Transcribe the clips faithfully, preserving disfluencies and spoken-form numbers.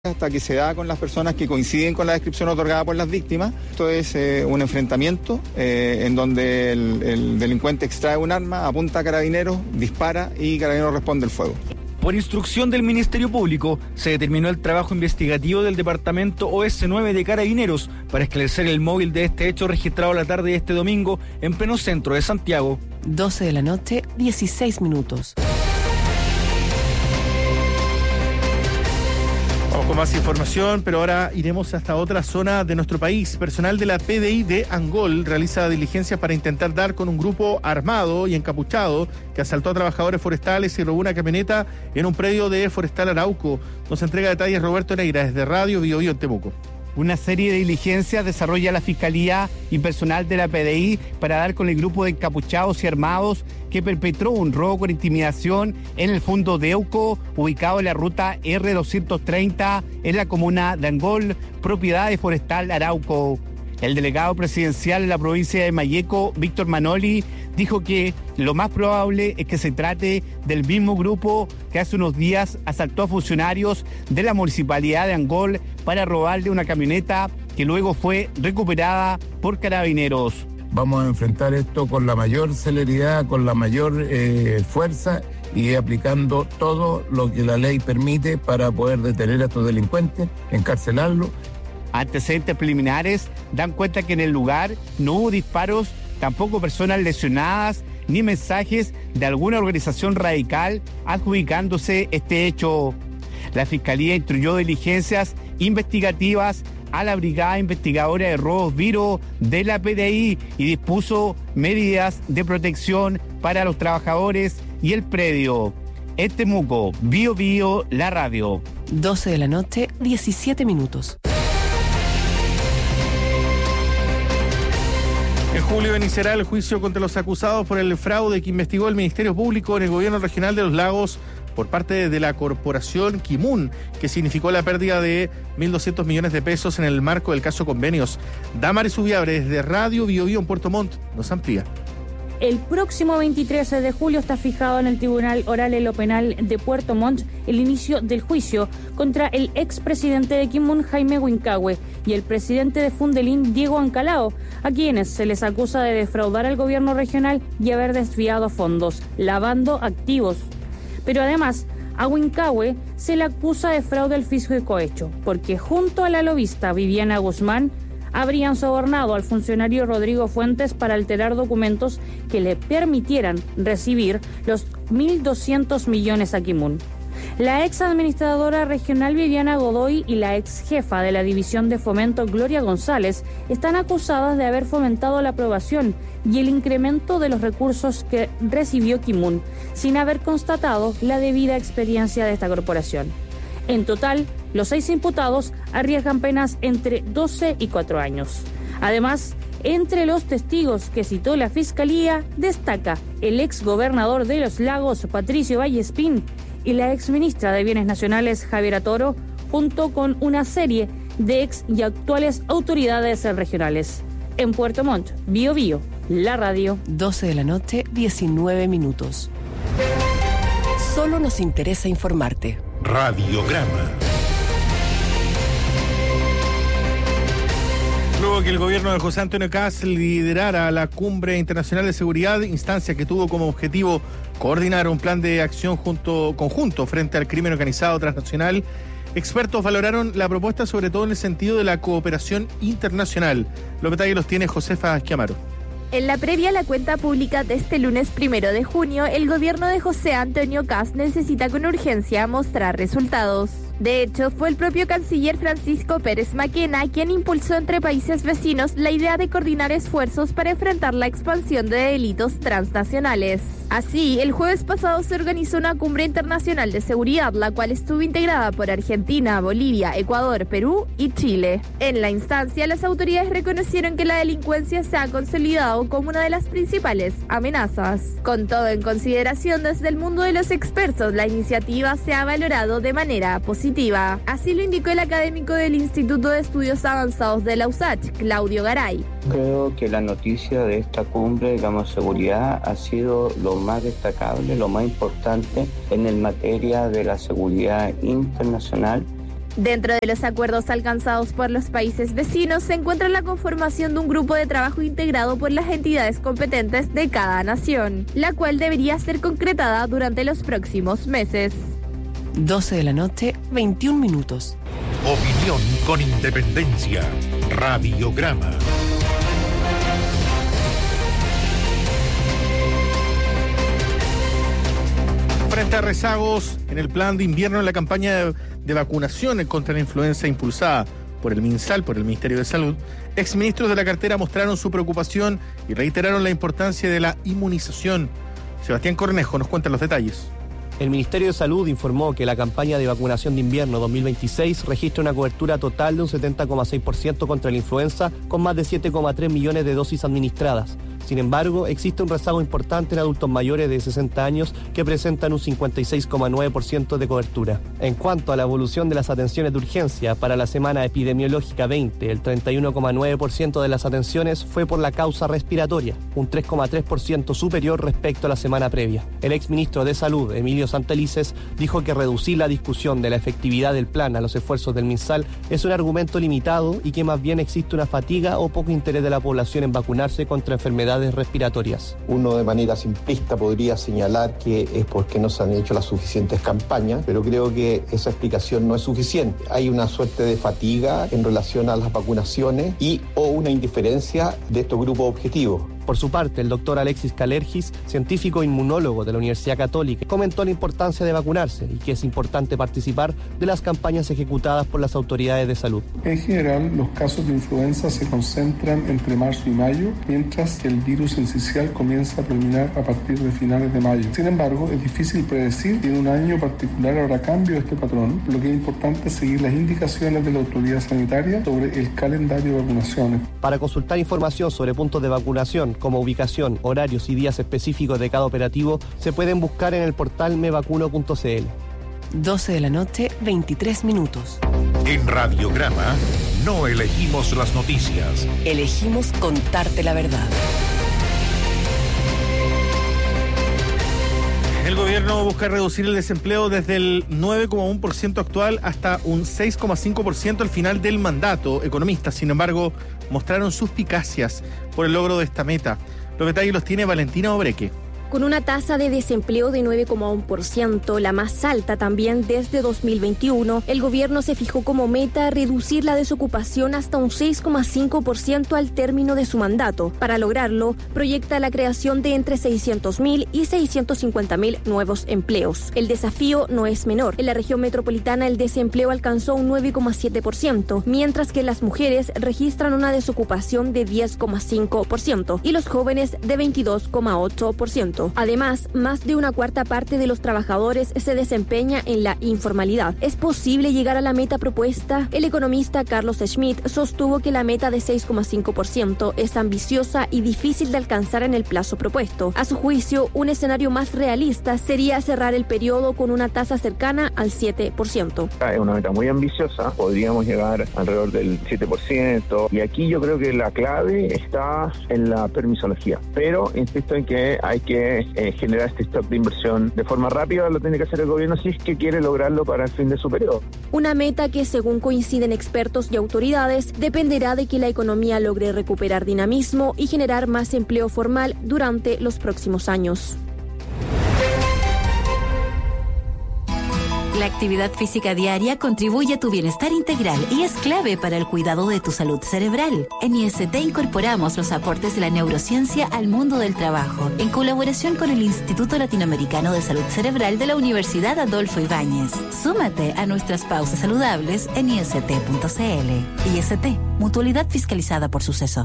hasta que se da con las personas que coinciden con la descripción otorgada por las víctimas. Esto es eh, un enfrentamiento eh, en donde el, el delincuente extrae un arma, apunta a Carabineros, dispara y Carabineros responde el fuego. Por instrucción del Ministerio Público, se determinó el trabajo investigativo del Departamento O S nueve de Carabineros para esclarecer el móvil de este hecho registrado la tarde de este domingo en pleno centro de Santiago. doce de la noche, dieciséis minutos. Vamos con más información, pero ahora iremos hasta otra zona de nuestro país. Personal de la P D I de Angol realiza diligencias para intentar dar con un grupo armado y encapuchado que asaltó a trabajadores forestales y robó una camioneta en un predio de Forestal Arauco. Nos entrega detalles Roberto Neira desde Radio Bio Bio en Temuco. Una serie de diligencias desarrolla la Fiscalía y personal de la P D I para dar con el grupo de encapuchados y armados que perpetró un robo con intimidación en el fondo de Euco, ubicado en la ruta R doscientos treinta en la comuna de Angol, propiedad de Forestal Arauco. El delegado presidencial de la provincia de Malleco, Víctor Manoli, dijo que lo más probable es que se trate del mismo grupo que hace unos días asaltó a funcionarios de la municipalidad de Angol para robarle una camioneta que luego fue recuperada por Carabineros. Vamos a enfrentar esto con la mayor celeridad, con la mayor eh, fuerza y aplicando todo lo que la ley permite para poder detener a estos delincuentes, encarcelarlos. Antecedentes preliminares dan cuenta que en el lugar no hubo disparos, tampoco personas lesionadas, ni mensajes de alguna organización radical adjudicándose este hecho. La Fiscalía instruyó diligencias investigativas a la Brigada Investigadora de Robos Viro de la P D I y dispuso medidas de protección para los trabajadores y el predio. En Temuco, Bio Bio, la radio. doce de la noche, diecisiete minutos. En julio iniciará el juicio contra los acusados por el fraude que investigó el Ministerio Público en el Gobierno Regional de Los Lagos por parte de la corporación Kimun, que significó la pérdida de mil doscientos millones de pesos en el marco del caso Convenios. Damaris Ubiabre, desde Radio Bio Bio en Puerto Montt, nos amplía. El próximo veintitrés de julio está fijado en el Tribunal Oral en lo Penal de Puerto Montt el inicio del juicio contra el expresidente de Kimun, Jaime Huincahue, y el presidente de Fundelin, Diego Ancalao, a quienes se les acusa de defraudar al gobierno regional y haber desviado fondos, lavando activos. Pero además, a Huincahue se le acusa de fraude al fisco y cohecho, porque junto a la lobista Viviana Guzmán, habrían sobornado al funcionario Rodrigo Fuentes para alterar documentos que le permitieran recibir los mil doscientos millones a Kimun. La ex administradora regional Viviana Godoy y la ex jefa de la División de Fomento Gloria González están acusadas de haber fomentado la aprobación y el incremento de los recursos que recibió Kimun, sin haber constatado la debida experiencia de esta corporación. En total, los seis imputados arriesgan penas entre doce y cuatro años. Además, entre los testigos que citó la Fiscalía, destaca el ex gobernador de Los Lagos, Patricio Vallespín, y la ex ministra de Bienes Nacionales, Javiera Toro, junto con una serie de ex y actuales autoridades regionales. En Puerto Montt, Bio Bio, la radio. doce de la noche, diecinueve minutos. Solo nos interesa informarte. Radiograma. Luego que el gobierno de José Antonio Kast liderara la Cumbre Internacional de Seguridad, instancia que tuvo como objetivo coordinar un plan de acción junto, conjunto frente al crimen organizado transnacional, expertos valoraron la propuesta sobre todo en el sentido de la cooperación internacional. Los detalles los tiene Josefa Schiamaro. En la previa a la cuenta pública de este lunes primero de junio, el gobierno de José Antonio Kast necesita con urgencia mostrar resultados. De hecho, fue el propio canciller Francisco Pérez Maquena quien impulsó entre países vecinos la idea de coordinar esfuerzos para enfrentar la expansión de delitos transnacionales. Así, el jueves pasado se organizó una cumbre internacional de seguridad, la cual estuvo integrada por Argentina, Bolivia, Ecuador, Perú y Chile. En la instancia, las autoridades reconocieron que la delincuencia se ha consolidado como una de las principales amenazas. Con todo en consideración, desde el mundo de los expertos, la iniciativa se ha valorado de manera positiva. Así lo indicó el académico del Instituto de Estudios Avanzados de la U S A C H, Claudio Garay. Creo que la noticia de esta cumbre, digamos, seguridad, ha sido lo más destacable, lo más importante en el materia de la seguridad internacional Dentro de los acuerdos alcanzados por los países vecinos se encuentra la conformación de un grupo de trabajo integrado por las entidades competentes de cada nación, la cual debería ser concretada durante los próximos meses. doce de la noche, veintiún minutos. Opinión con independencia. Radiograma. Frente a rezagos en el plan de invierno en la campaña de, de vacunación contra la influenza impulsada por el MinSal, por el Ministerio de Salud, exministros de la cartera mostraron su preocupación y reiteraron la importancia de la inmunización. Sebastián Cornejo nos cuenta los detalles. El Ministerio de Salud informó que la campaña de vacunación de invierno dos mil veintiséis registra una cobertura total de un setenta coma seis por ciento contra la influenza, con más de siete coma tres millones de dosis administradas. Sin embargo, existe un rezago importante en adultos mayores de sesenta años que presentan un cincuenta y seis coma nueve por ciento de cobertura. En cuanto a la evolución de las atenciones de urgencia, para la semana epidemiológica veinte, el treinta y uno coma nueve por ciento de las atenciones fue por la causa respiratoria, un tres coma tres por ciento superior respecto a la semana previa. El exministro de Salud, Emilio Santelices, dijo que reducir la discusión de la efectividad del plan a los esfuerzos del MinSal es un argumento limitado y que más bien existe una fatiga o poco interés de la población en vacunarse contra enfermedades respiratorias. Uno de manera simplista podría señalar que es porque no se han hecho las suficientes campañas, pero creo que esa explicación no es suficiente. Hay una suerte de fatiga en relación a las vacunaciones y o una indiferencia de estos grupos objetivos. Por su parte, el doctor Alexis Calergis, científico inmunólogo de la Universidad Católica, comentó la importancia de vacunarse y que es importante participar de las campañas ejecutadas por las autoridades de salud. En general, los casos de influenza se concentran entre marzo y mayo, mientras que el virus incisional comienza a predominar a partir de finales de mayo. Sin embargo, es difícil predecir si en un año particular habrá cambio de este patrón, por lo que es importante seguir las indicaciones de la autoridad sanitaria sobre el calendario de vacunaciones. Para consultar información sobre puntos de vacunación, como ubicación, horarios y días específicos de cada operativo, se pueden buscar en el portal me vacuno punto c l. doce de la noche, veintitrés minutos. En Radiograma no elegimos las noticias. Elegimos contarte la verdad. El gobierno busca reducir el desempleo desde el nueve coma uno por ciento actual hasta un seis coma cinco por ciento al final del mandato. Economistas, sin embargo, mostraron suspicacias por el logro de esta meta. Los detalles los tiene Valentina Obreque. Con una tasa de desempleo de nueve coma uno por ciento, la más alta también desde dos mil veintiuno, el gobierno se fijó como meta reducir la desocupación hasta un seis coma cinco por ciento al término de su mandato. Para lograrlo, proyecta la creación de entre seiscientos mil y seiscientos cincuenta mil nuevos empleos. El desafío no es menor. En la región metropolitana el desempleo alcanzó un nueve coma siete por ciento, mientras que las mujeres registran una desocupación de diez coma cinco por ciento y los jóvenes de veintidós coma ocho por ciento. Además, más de una cuarta parte de los trabajadores se desempeña en la informalidad. ¿Es posible llegar a la meta propuesta? El economista Carlos Schmidt sostuvo que la meta de seis coma cinco por ciento es ambiciosa y difícil de alcanzar en el plazo propuesto. A su juicio, un escenario más realista sería cerrar el periodo con una tasa cercana al siete por ciento. Es una meta muy ambiciosa, podríamos llegar alrededor del siete por ciento, y aquí yo creo que la clave está en la permisología. Pero insisto en que hay que Eh, generar este stock de inversión de forma rápida. Lo tiene que hacer el gobierno si es que quiere lograrlo para el fin de su periodo. Una meta que, según coinciden expertos y autoridades, dependerá de que la economía logre recuperar dinamismo y generar más empleo formal durante los próximos años. La actividad física diaria contribuye a tu bienestar integral y es clave para el cuidado de tu salud cerebral. En I S T incorporamos los aportes de la neurociencia al mundo del trabajo, en colaboración con el Instituto Latinoamericano de Salud Cerebral de la Universidad Adolfo Ibáñez. Súmate a nuestras pausas saludables en i s t punto c l. I S T, mutualidad fiscalizada por Suceso.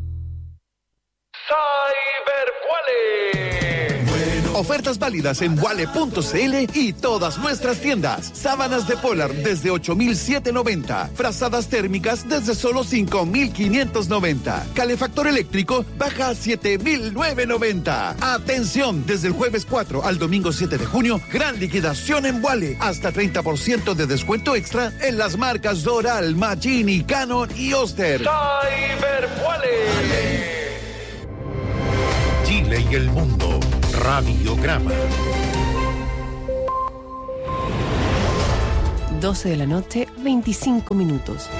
Ofertas válidas en wale punto c l y todas nuestras tiendas. Sábanas de Polar desde ocho mil setecientos noventa. Frazadas térmicas desde solo cinco mil quinientos noventa. Calefactor eléctrico baja a siete mil novecientos noventa. Atención, desde el jueves cuatro al domingo siete de junio, gran liquidación en Wale. Hasta treinta por ciento de descuento extra en las marcas Doral, Magini, Canon y Oster. Cyber Wale. Chile y el mundo. Radiograma. doce de la noche, veinticinco minutos.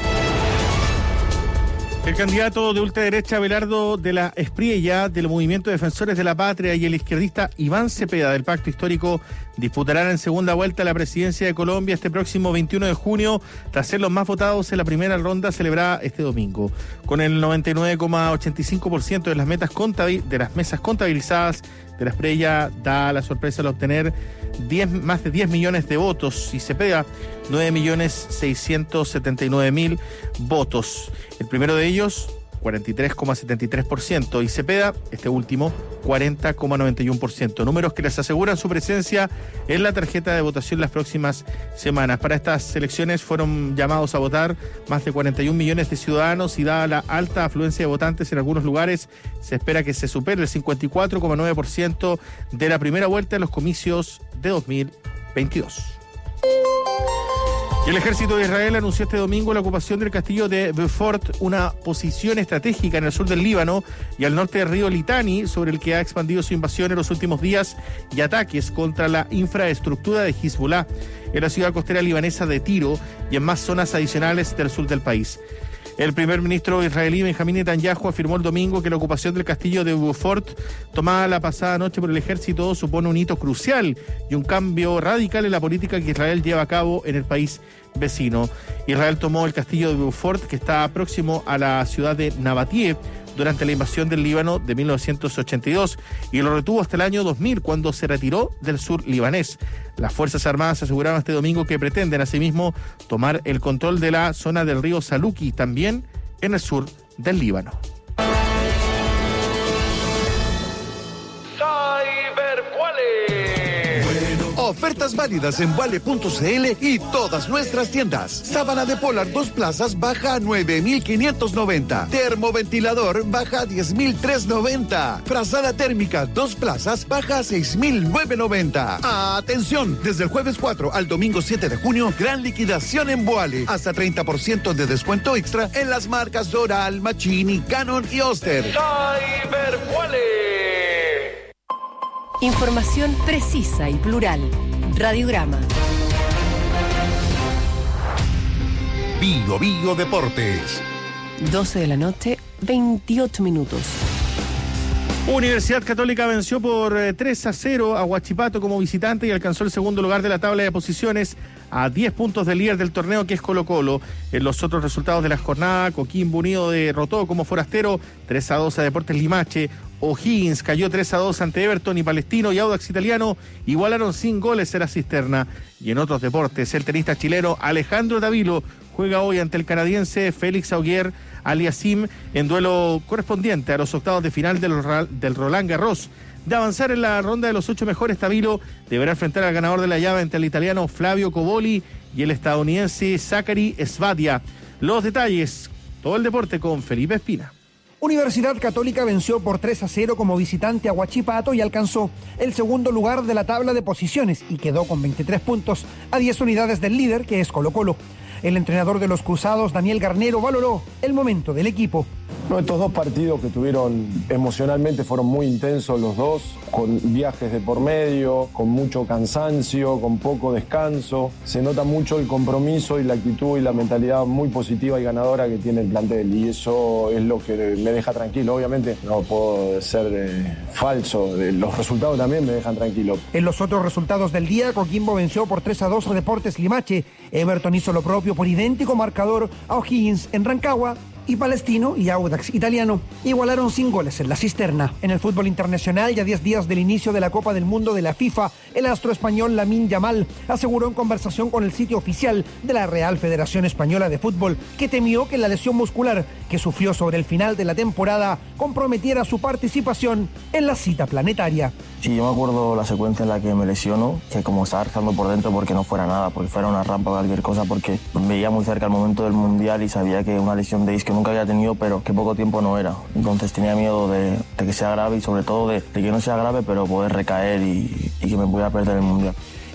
El candidato de ultraderecha Abelardo de la Espriella, del Movimiento de Defensores de la Patria, y el izquierdista Iván Cepeda del Pacto Histórico disputarán en segunda vuelta la presidencia de Colombia este próximo veintiuno de junio, tras ser los más votados en la primera ronda celebrada este domingo. Con el noventa y nueve coma ochenta y cinco por ciento de las metas contabil- de las mesas contabilizadas, de la Espriella da la sorpresa al obtener diez, más de diez millones de votos y Cepeda nueve millones seiscientos setenta y nueve mil votos. El primero de ellos, cuarenta y tres coma setenta y tres por ciento, y Cepeda, este último, cuarenta coma noventa y uno por ciento. Números que les aseguran su presencia en la tarjeta de votación las próximas semanas. Para estas elecciones fueron llamados a votar más de cuarenta y un millones de ciudadanos y dada la alta afluencia de votantes en algunos lugares, se espera que se supere el cincuenta y cuatro coma nueve por ciento de la primera vuelta en los comicios de dos mil veintidós. Y el ejército de Israel anunció este domingo la ocupación del castillo de Beaufort, una posición estratégica en el sur del Líbano y al norte del río Litani, sobre el que ha expandido su invasión en los últimos días y ataques contra la infraestructura de Hezbollah en la ciudad costera libanesa de Tiro y en más zonas adicionales del sur del país. El primer ministro israelí Benjamín Netanyahu afirmó el domingo que la ocupación del castillo de Beaufort, tomada la pasada noche por el ejército, supone un hito crucial y un cambio radical en la política que Israel lleva a cabo en el país vecino. Israel tomó el castillo de Beaufort, que está próximo a la ciudad de Nabatie, durante la invasión del Líbano de mil novecientos ochenta y dos y lo retuvo hasta el año dos mil, cuando se retiró del sur libanés. Las Fuerzas Armadas aseguraron este domingo que pretenden asimismo tomar el control de la zona del río Saluki, también en el sur del Líbano. Ofertas válidas en vale punto cl y todas nuestras tiendas. Sábana de Polar dos plazas baja a nueve mil quinientos noventa. Termoventilador baja a diez mil trescientos noventa. Frazada térmica dos plazas baja a seis mil novecientos noventa. Atención, desde el jueves cuatro al domingo siete de junio, gran liquidación en Boale. Hasta treinta por ciento de descuento extra en las marcas Doral, Machini, Canon y Oster. Cyberboale. Información precisa y plural. Radiograma. Bio Bio Deportes. doce de la noche, veintiocho minutos. Universidad Católica venció por tres a cero a Huachipato como visitante y alcanzó el segundo lugar de la tabla de posiciones a diez puntos del líder del torneo, que es Colo-Colo. En los otros resultados de la jornada, Coquimbo Unido derrotó como forastero tres a dos a Deportes Limache. O'Higgins cayó tres a dos ante Everton y Palestino y Audax Italiano igualaron sin goles en la Cisterna. Y en otros deportes, el tenista chileno Alejandro Davilo juega hoy ante el canadiense Félix Auger Aliassime en duelo correspondiente a los octavos de final del, del Roland Garros. De avanzar en la ronda de los ocho mejores, Davilo deberá enfrentar al ganador de la llave entre el italiano Flavio Coboli y el estadounidense Zachary Svadia. Los detalles, todo el deporte con Felipe Espina. Universidad Católica venció por tres a cero como visitante a Huachipato y alcanzó el segundo lugar de la tabla de posiciones y quedó con veintitrés puntos a diez unidades del líder, que es Colo-Colo. El entrenador de los Cruzados, Daniel Garnero, valoró el momento del equipo. No, estos dos partidos que tuvieron emocionalmente fueron muy intensos los dos, con viajes de por medio, con mucho cansancio, con poco descanso. Se nota mucho el compromiso y la actitud y la mentalidad muy positiva y ganadora que tiene el plantel, y eso es lo que me deja tranquilo. Obviamente no puedo ser eh, falso, los resultados también me dejan tranquilo. En los otros resultados del día, Coquimbo venció por tres a dos a Deportes Limache. Everton hizo lo propio por idéntico marcador a O'Higgins en Rancagua, y Palestino y Audax Italiano igualaron sin goles en la Cisterna. En el fútbol internacional, ya diez días del inicio de la Copa del Mundo de la FIFA, el astro español Lamine Yamal aseguró en conversación con el sitio oficial de la Real Federación Española de Fútbol que temió que la lesión muscular que sufrió sobre el final de la temporada comprometiera su participación en la cita planetaria. Sí, yo me acuerdo la secuencia en la que me lesionó, que como estaba rezando por dentro porque no fuera nada, porque fuera una rampa o cualquier cosa, porque veía muy cerca el momento del Mundial y sabía que una lesión de isquio nunca había tenido, pero que poco tiempo no era. Entonces tenía miedo de, de que sea grave y sobre todo de, de que no sea grave, pero poder recaer y, y que me pudiera perder el Mundial.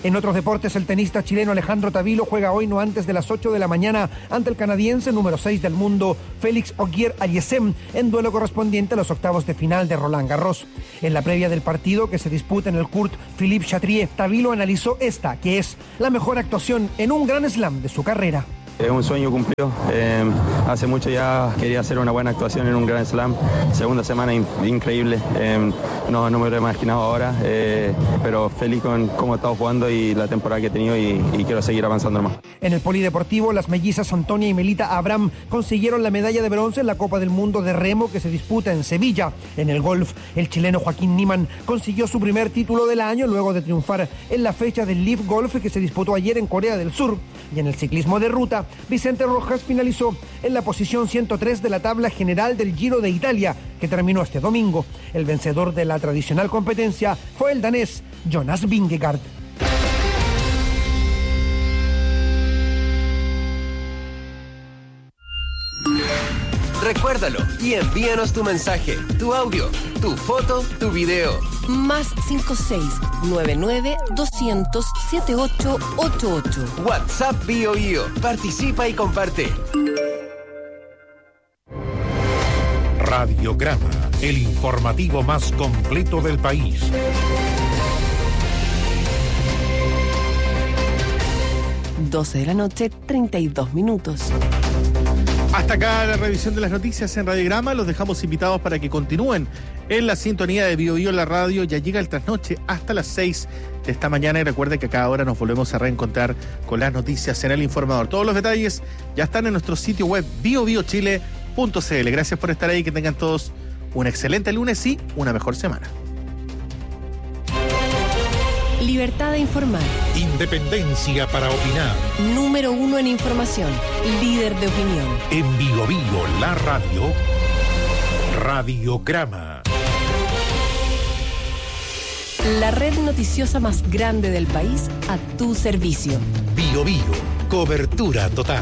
En otros deportes, el tenista chileno Alejandro Tavilo juega hoy no antes de las ocho de la mañana ante el canadiense número seis del mundo, Félix Auger-Aliassime, en duelo correspondiente a los octavos de final de Roland Garros. En la previa del partido que se disputa en el Kurt Philippe Chatrier, Tavilo analizó esta, que es la mejor actuación en un Grand Slam de su carrera. Es un sueño cumplido. Eh, hace mucho ya quería hacer una buena actuación en un Grand Slam. Segunda semana in- increíble. Eh, no, no me lo he imaginado ahora, eh, pero feliz con cómo he estado jugando y la temporada que he tenido y, y quiero seguir avanzando más. En el polideportivo, las mellizas Antonia y Melita Abraham consiguieron la medalla de bronce en la Copa del Mundo de Remo que se disputa en Sevilla. En el golf, el chileno Joaquín Niemann consiguió su primer título del año luego de triunfar en la fecha del Leaf Golf que se disputó ayer en Corea del Sur. Y en el ciclismo de ruta, Vicente Rojas finalizó en la posición ciento tres de la tabla general del Giro de Italia, que terminó este domingo. El vencedor de la tradicional competencia fue el danés Jonas Vingegaard. Recuérdalo y envíanos tu mensaje, tu audio, tu foto, tu video. Más cinco seis nueve nueve doscientos setenta y ocho ochenta y ocho. WhatsApp Bio Bio. Participa y comparte. Radiograma, el informativo más completo del país. doce de la noche, treinta y dos minutos. Hasta acá la revisión de las noticias en Radiograma. Los dejamos invitados para que continúen en la sintonía de Bio Bio en la radio. Ya llega el trasnoche hasta las seis de esta mañana y recuerden que a cada hora nos volvemos a reencontrar con las noticias en El Informador. Todos los detalles ya están en nuestro sitio web bio bio chile punto c l. Gracias por estar ahí, que tengan todos un excelente lunes y una mejor semana. Libertad de informar. Independencia para opinar. Número uno en información. Líder de opinión. En Bio Bio, la radio. Radiograma. La red noticiosa más grande del país a tu servicio. Bio Bio, cobertura total.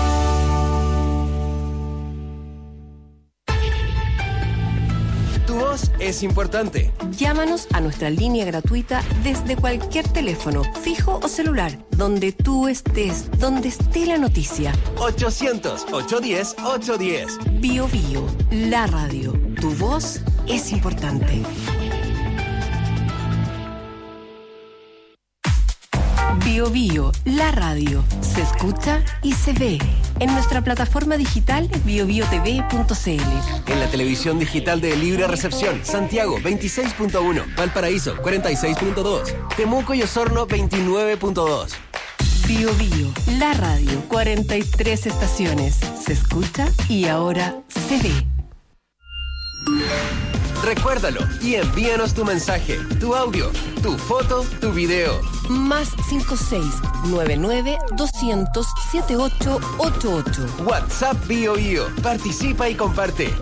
Tu voz es importante. Llámanos a nuestra línea gratuita desde cualquier teléfono, fijo o celular, donde tú estés, donde esté la noticia. ochocientos, ochocientos diez, ochocientos diez. Bio Bio, la radio. Tu voz es importante. Bio Bio, la radio. Se escucha y se ve. En nuestra plataforma digital bio bio t v punto c l. En la televisión digital de Libre Recepción, Santiago veintiséis punto uno, Valparaíso cuarenta y seis punto dos, Temuco y Osorno veintinueve punto dos. Bio Bio, la radio. cuarenta y tres estaciones. Se escucha y ahora se ve. Recuérdalo y envíanos tu mensaje, tu audio, tu foto, tu video. Más cinco seis nueve nueve doscientos setenta y ocho ochenta y ocho. WhatsApp Bio Bio. Participa y comparte.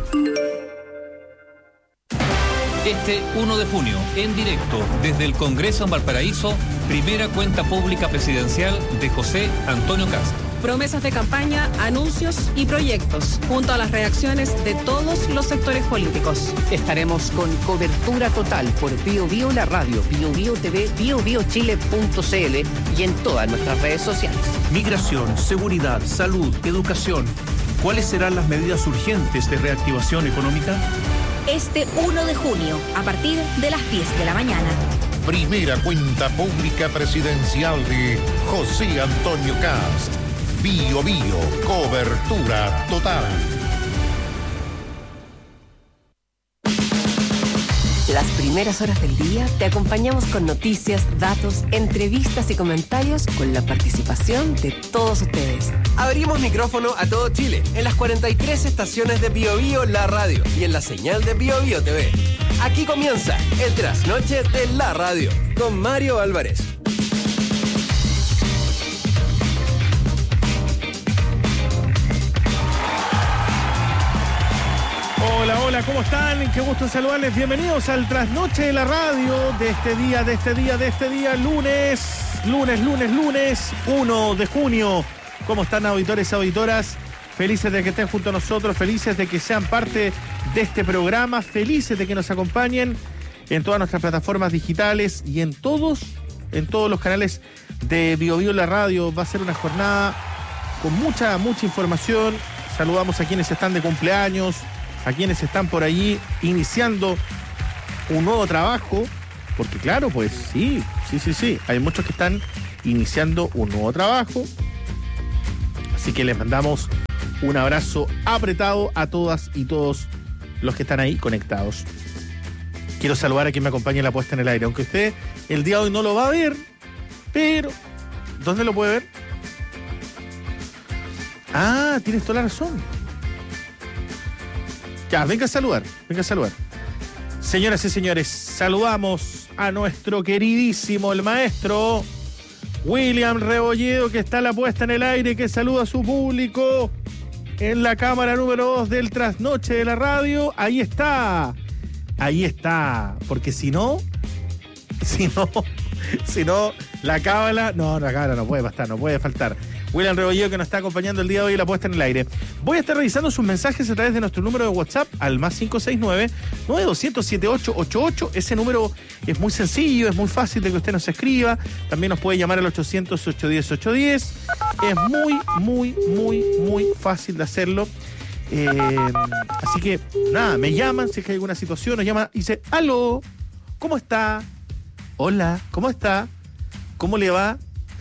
Este uno de junio, en directo, desde el Congreso en Valparaíso, primera cuenta pública presidencial de José Antonio Kast. Promesas de campaña, anuncios y proyectos, junto a las reacciones de todos los sectores políticos. Estaremos con cobertura total por Bio Bio la radio, Bio Bio T V, bio bio chile punto c l y en todas nuestras redes sociales. Migración, seguridad, salud, educación. ¿Cuáles serán las medidas urgentes de reactivación económica? Este uno de junio, a partir de las diez de la mañana. Primera cuenta pública presidencial de José Antonio Kast. Bio Bio, cobertura total. Las primeras horas del día te acompañamos con noticias, datos, entrevistas y comentarios con la participación de todos ustedes. Abrimos micrófono a todo Chile en las cuarenta y tres estaciones de Bio Bio la radio y en la señal de Bio Bio T V. Aquí comienza el trasnoche de la radio con Mario Álvarez. Hola, hola, ¿cómo están? Qué gusto saludarles. Bienvenidos al trasnoche de la radio de este día, de este día, de este día, lunes, lunes, lunes, lunes, uno de junio. ¿Cómo están, auditores y auditoras? Felices de que estén junto a nosotros, felices de que sean parte de este programa, felices de que nos acompañen en todas nuestras plataformas digitales y en todos en todos los canales de Bio Bio La Radio. Va a ser una jornada con mucha, mucha información. Saludamos a quienes están de cumpleaños, a quienes están por allí iniciando un nuevo trabajo, porque claro, pues sí, sí, sí, sí, hay muchos que están iniciando un nuevo trabajo, así que les mandamos un abrazo apretado a todas y todos los que están ahí conectados. Quiero saludar a quien me acompaña en la puesta en el aire, aunque usted el día de hoy no lo va a ver, pero ¿dónde lo puede ver? Ah, tienes toda la razón. Ya, venga a saludar, venga a saludar. Señoras y señores, saludamos a nuestro queridísimo, el maestro William Rebolledo, que está a la puesta en el aire, que saluda a su público en la cámara número dos del trasnoche de la radio. Ahí está, ahí está, porque si no, si no, si no, la cábala, no, la cábala no puede faltar, no puede faltar. William Rebolledo, que nos está acompañando el día de hoy en la puesta en el aire. Voy a estar revisando sus mensajes a través de nuestro número de WhatsApp al más cinco seis nueve, nueve dos cero cero, siete ocho ocho ocho. Ese número es muy sencillo, es muy fácil de que usted nos escriba. También nos puede llamar al ochocientos, ochocientos diez, ochocientos diez. Es muy, muy, muy, muy fácil de hacerlo. Eh, así que, nada, me llaman si es que hay alguna situación, nos llama y dice, aló, ¿cómo está? Hola, ¿cómo está? ¿Cómo le va?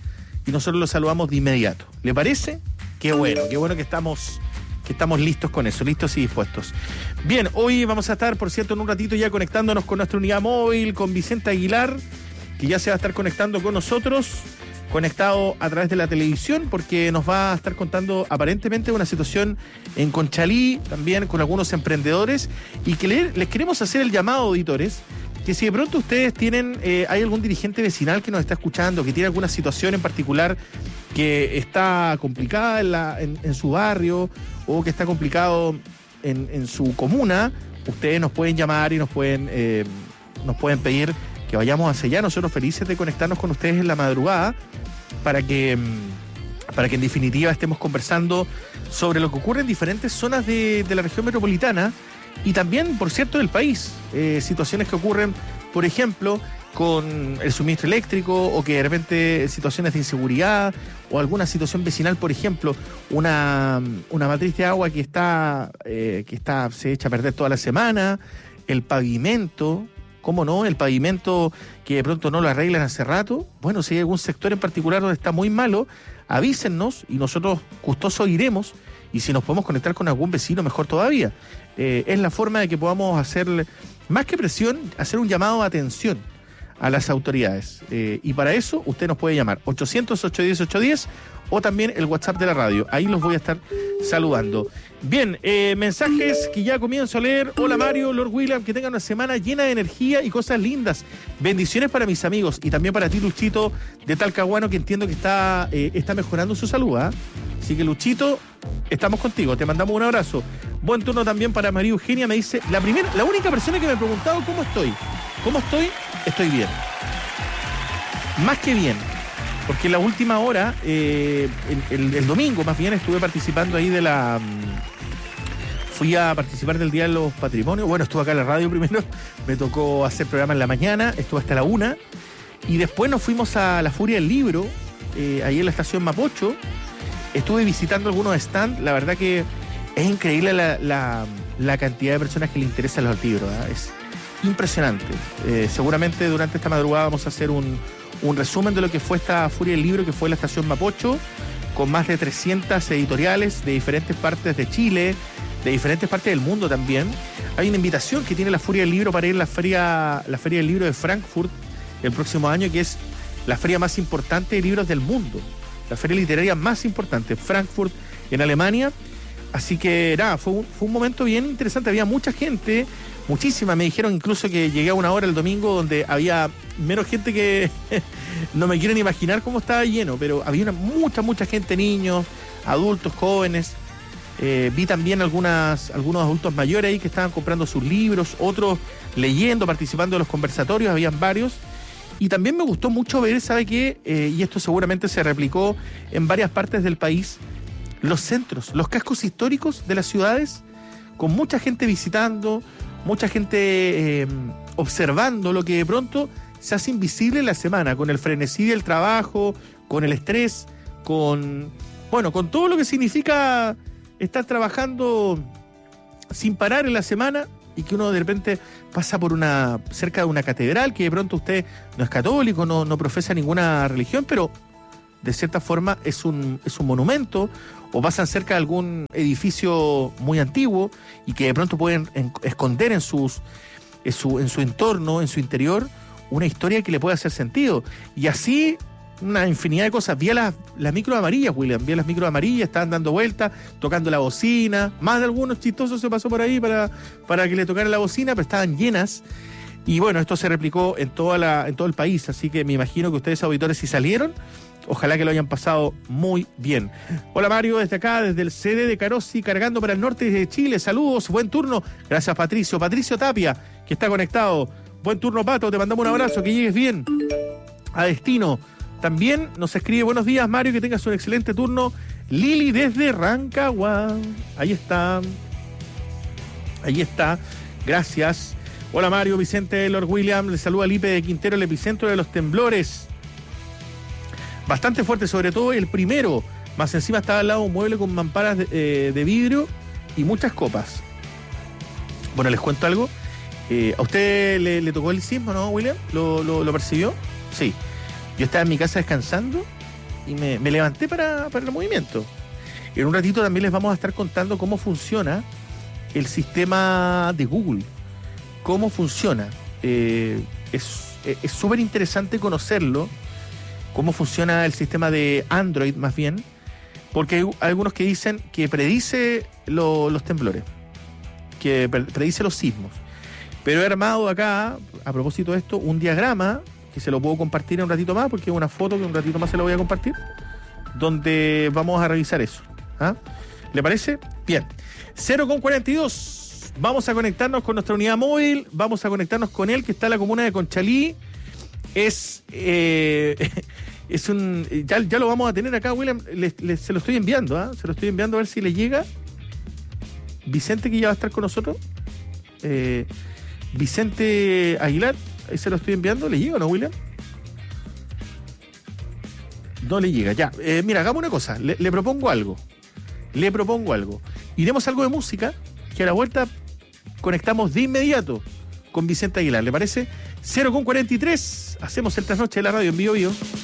Y nosotros lo saludamos de inmediato. ¿Le parece? Qué bueno, qué bueno que estamos, que estamos listos con eso, listos y dispuestos. Bien, hoy vamos a estar, por cierto, en un ratito ya conectándonos con nuestra unidad móvil, con Vicente Aguilar, que ya se va a estar conectando con nosotros, conectado a través de la televisión, porque nos va a estar contando aparentemente una situación en Conchalí, también con algunos emprendedores, y que le, les queremos hacer el llamado, auditores, que si de pronto ustedes tienen, eh, hay algún dirigente vecinal que nos está escuchando, que tiene alguna situación en particular que está complicada en, la, en, en su barrio o que está complicado en, en su comuna, ustedes nos pueden llamar y nos pueden, eh, nos pueden pedir que vayamos hacia allá. Nosotros felices de conectarnos con ustedes en la madrugada para que, para que en definitiva estemos conversando sobre lo que ocurre en diferentes zonas de, de la región metropolitana. Y también, por cierto, del país, eh, situaciones que ocurren, por ejemplo, con el suministro eléctrico o que de repente situaciones de inseguridad o alguna situación vecinal, por ejemplo, una, una matriz de agua que está, eh, que está se echa a perder toda la semana, el pavimento, ¿cómo no? El pavimento que de pronto no lo arreglan hace rato. Bueno, si hay algún sector en particular donde está muy malo, avísennos y nosotros gustosos iremos. Y si nos podemos conectar con algún vecino, mejor todavía. Eh, es la forma de que podamos hacer, más que presión, hacer un llamado de atención a las autoridades. Eh, y para eso usted nos puede llamar ochocientos, ochocientos diez, ochocientos diez o también el WhatsApp de la radio. Ahí los voy a estar saludando. Bien, eh, mensajes que ya comienzo a leer. Hola Mario, Lord William, que tengan una semana llena de energía y cosas lindas. Bendiciones para mis amigos y también para ti, Luchito, de Talcahuano, que entiendo que está, eh, está mejorando su salud, ¿eh? Así que, Luchito, estamos contigo, te mandamos un abrazo. Buen turno también para María Eugenia, me dice, la primera, la única persona que me ha preguntado cómo estoy. ¿Cómo estoy? Estoy bien. Más que bien. Porque en la última hora, eh, el, el, el domingo más bien, estuve participando ahí de la... Fui a participar del Día de los Patrimonios. Bueno, estuve acá en la radio primero, me tocó hacer programa en la mañana, estuve hasta la una. Y después nos fuimos a la Furia del Libro, eh, ahí en la estación Mapocho. Estuve visitando algunos stands, la verdad que es increíble la, la, la cantidad de personas que le interesan los libros, ¿eh? Es impresionante. Eh, seguramente durante esta madrugada vamos a hacer un, un resumen de lo que fue esta Furia del Libro, que fue la estación Mapocho, con más de trescientas editoriales de diferentes partes de Chile, de diferentes partes del mundo también. Hay una invitación que tiene la Furia del Libro para ir a la feria, la Feria del Libro de Frankfurt el próximo año, que es la feria más importante de libros del mundo. La feria literaria más importante, Frankfurt, en Alemania. Así que nada, fue un, fue un momento bien interesante. Había mucha gente, muchísima. Me dijeron incluso que llegué a una hora el domingo donde había menos gente que no me quieren imaginar cómo estaba lleno, pero había una, mucha, mucha gente, niños, adultos, jóvenes. Eh, vi también algunas, algunos adultos mayores ahí que estaban comprando sus libros, otros leyendo, participando de los conversatorios, habían varios. Y también me gustó mucho ver, ¿sabe qué? Eh, y esto seguramente se replicó en varias partes del país, los centros, los cascos históricos de las ciudades, con mucha gente visitando, mucha gente eh, observando lo que de pronto se hace invisible en la semana, con el frenesí del trabajo, con el estrés, con, bueno, con todo lo que significa estar trabajando sin parar en la semana y que uno de repente pasa por una, cerca de una catedral, que de pronto usted no es católico, no, no profesa ninguna religión, pero de cierta forma es un, es un monumento, o pasan cerca de algún edificio muy antiguo y que de pronto pueden en, esconder en, sus, en, su, en su entorno, en su interior, una historia que le puede hacer sentido. Y así una infinidad de cosas. Vi las, las micro amarillas, William, vi las micro amarillas, estaban dando vueltas, tocando la bocina, más de algunos chistosos se pasó por ahí para, para que le tocaran la bocina, pero estaban llenas. Y bueno, esto se replicó en, toda la, en todo el país, así que me imagino que ustedes, auditores, si salieron, ojalá que lo hayan pasado muy bien. Hola Mario, desde acá, desde el C D de Carosi, cargando para el norte de Chile. Saludos, buen turno. Gracias Patricio. Patricio Tapia, que está conectado. Buen turno, Pato, te mandamos un abrazo, que llegues bien a destino. También nos escribe, buenos días Mario, que tengas un excelente turno. Lili desde Rancagua. Ahí está. Ahí está. Gracias. Hola Mario, Vicente Lord William, le saluda Lipe de Quintero, el epicentro de los temblores. Bastante fuerte, sobre todo el primero. Más encima estaba al lado un mueble con mamparas de, eh, de vidrio y muchas copas. Bueno, les cuento algo. Eh, ¿A usted le, le tocó el sismo, no, William? ¿Lo, lo, lo percibió? Sí. Yo estaba en mi casa descansando y me, me levanté para, para el movimiento. En un ratito también les vamos a estar contando cómo funciona el sistema de Google. Cómo funciona. Eh, es súper interesante conocerlo. Cómo funciona el sistema de Android, más bien. Porque hay algunos que dicen que predice lo, los temblores. Que predice los sismos. Pero he armado acá, a propósito de esto, un diagrama que se lo puedo compartir en un ratito más, porque es una foto que un ratito más se lo voy a compartir, donde vamos a revisar eso. ¿Ah? ¿Le parece? Bien. cero con cuarenta y dos. Vamos a conectarnos con nuestra unidad móvil. Vamos a conectarnos con él, que está en la comuna de Conchalí. Es... Eh, es un... Ya, ya lo vamos a tener acá, William. Le, le, se lo estoy enviando, ¿ah? ¿eh? Se lo estoy enviando a ver si le llega. Vicente, que ya va a estar con nosotros. Eh... Vicente Aguilar, ahí se lo estoy enviando. ¿Le llega, no, William? No le llega, ya. Eh, mira, hagamos una cosa. Le, le propongo algo. Le propongo algo. Iremos a algo de música, que a la vuelta conectamos de inmediato con Vicente Aguilar. ¿Le parece? cero con cuarenta y tres. Hacemos el trasnoche de la radio en Bio Bio.